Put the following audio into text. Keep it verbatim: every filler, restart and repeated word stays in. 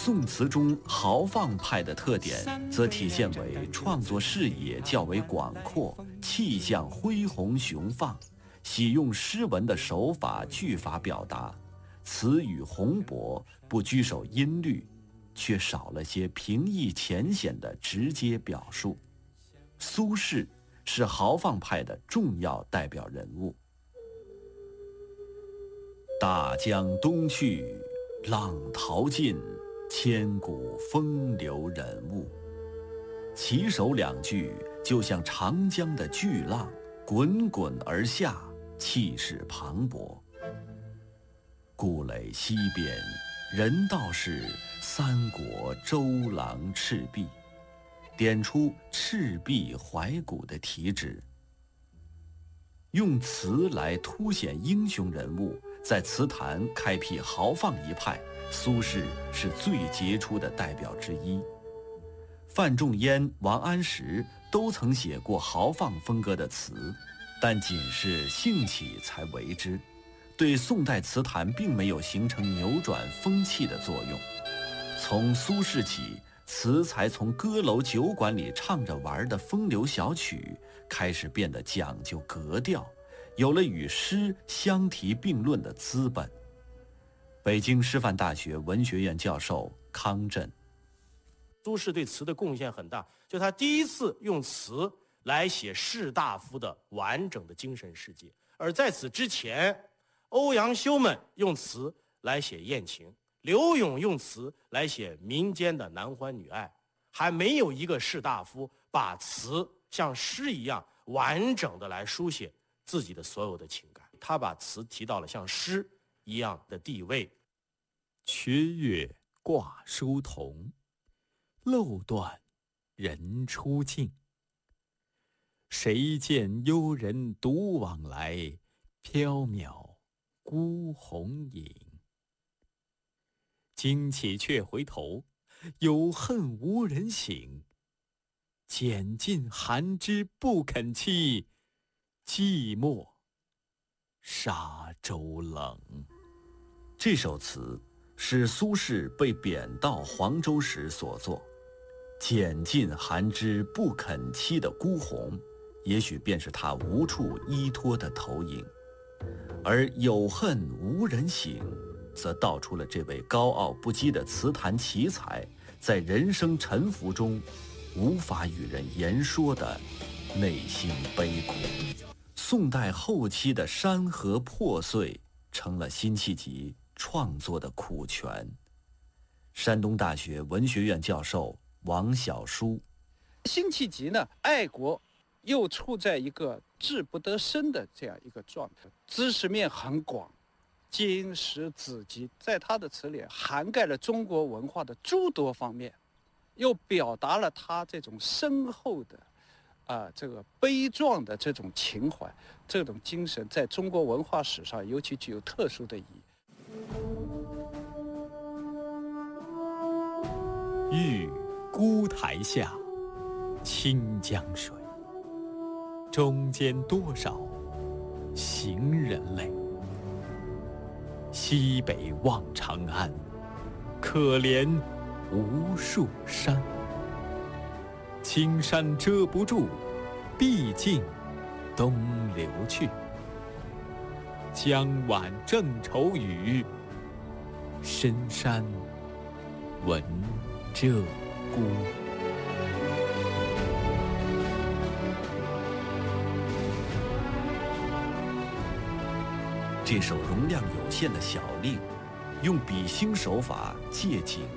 宋词中豪放派的特点，则体现为创作视野较为广阔，气象恢宏雄放，喜用诗文的手法句法表达，词语宏博，不拘守音律，却少了些平易浅显的直接表述。苏轼是豪放派的重要代表人物。大江东去，浪淘尽，千古风流人物。起首两句就像长江的巨浪，滚滚而下，气势磅礴。故垒西边，人道是三国周郎赤壁，点出赤壁怀古的题旨。用词来凸显英雄人物，在词坛开辟豪放一派，苏轼是最杰出的代表之一。范仲淹、王安石都曾写过豪放风格的词，但仅是兴起才为之，对宋代词坛并没有形成扭转风气的作用。从苏轼起，词才从歌楼酒馆里唱着玩的风流小曲，开始变得讲究格调，有了与诗相提并论的资本。北京师范大学文学院教授康震： 苏轼对词的贡献很大，就他第一次用词来写士大夫的完整的精神世界，而在此之前，欧阳修们用词来写艳情，柳永用词来写民间的男欢女爱，还没有一个士大夫把词像诗一样完整的来书写自己的所有的情感。他把词提到了像诗一样的地位。 缺月挂疏桐，漏断人初静。谁见幽人独往来，缥缈孤鸿影。惊起却回头，有恨无人省。拣尽寒枝不肯栖，寂寞沙洲冷。 这首词是苏轼被贬到黄州时所作。拣尽寒枝不肯栖的孤鸿，也许便是他无处依托的投影，而有恨无人省，则道出了这位高傲不羁的词坛奇才在人生沉浮中无法与人言说的内心悲苦。宋代后期的山河破碎，成了辛弃疾创作的苦泉。山东大学文学院教授王小书： 辛弃疾呢，爱国又处在一个志不得伸的这样一个状态，知识面很广，经史子集在他的词里涵盖了中国文化的诸多方面，又表达了他这种深厚的啊、呃，这个悲壮的这种情怀，这种精神在中国文化史上尤其具有特殊的意义。 玉孤台下，清江水，中间多少行人泪。西北望长安，可怜无数山。青山遮不住，毕竟东流去。江晚正愁雨，深山闻鹧鸪。 这首容量有限的小令，用比兴手法借景